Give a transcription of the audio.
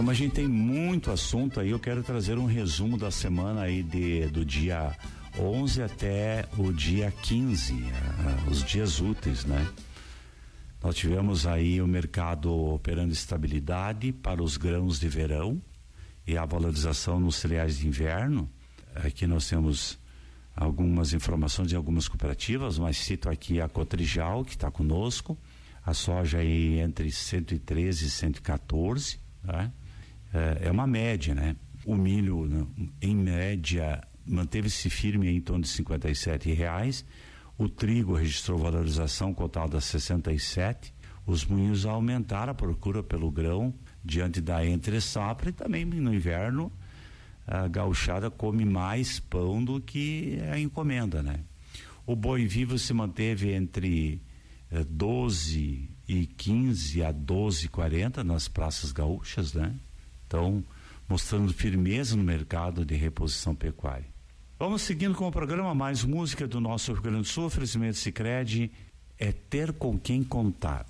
Como a gente tem muito assunto aí, eu quero trazer um resumo da semana aí do dia 11 até o dia 15, os dias úteis, né? Nós tivemos aí o mercado operando estabilidade para os grãos de verão e a valorização nos cereais de inverno. Aqui nós temos algumas informações de algumas cooperativas, mas cito aqui a Cotrijal, que está conosco, a soja aí entre 113 e 114, né? É uma média, né? O milho, né, em média, manteve-se firme em torno de R$ 57. O trigo registrou valorização cotada a 67. Os moinhos aumentaram a procura pelo grão diante da entre-safra, e também no inverno a gauchada come mais pão do que a encomenda, né? O boi vivo se manteve entre 12 e 15 a 12,40 nas praças gaúchas, né? Então, mostrando firmeza no mercado de reposição pecuária. Vamos seguindo com o programa, mais música do nosso Rio Grande do Sul. Oferecimento Sicredi é ter com quem contar.